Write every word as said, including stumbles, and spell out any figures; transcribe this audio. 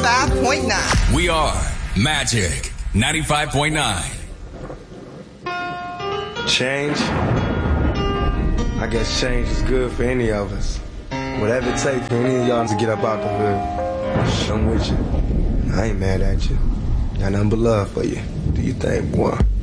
ninety-five point nine. We are Magic ninety-five point nine. Change? I guess change is good for any of us. Whatever it takes for any of y'all to get up out the hood, I'm with you. I ain't mad at you. Got nothing but love for you. Do you think, boy?